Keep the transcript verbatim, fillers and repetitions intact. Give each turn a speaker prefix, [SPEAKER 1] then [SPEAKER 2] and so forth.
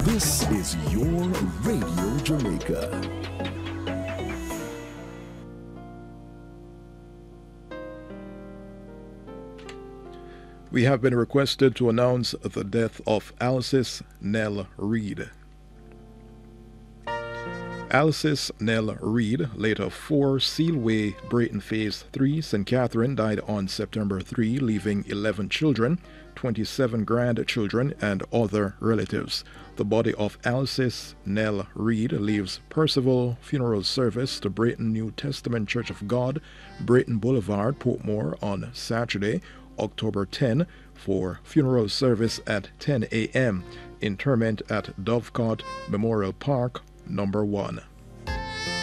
[SPEAKER 1] This is your Radio Jamaica.
[SPEAKER 2] We have been requested to announce the death of Alcis Nell Reed. Alcis Nell Reed, late of four Sealway, Brayton Phase three, Saint Catherine, died on September third, leaving eleven children, twenty-seven grandchildren, and other relatives. The body of Alcis Nell Reed leaves Percival Funeral Service to Brayton New Testament Church of God, Brayton Boulevard, Portmore, on Saturday, October tenth, for funeral service at ten a.m. Interment at Dovecot Memorial Park, number one.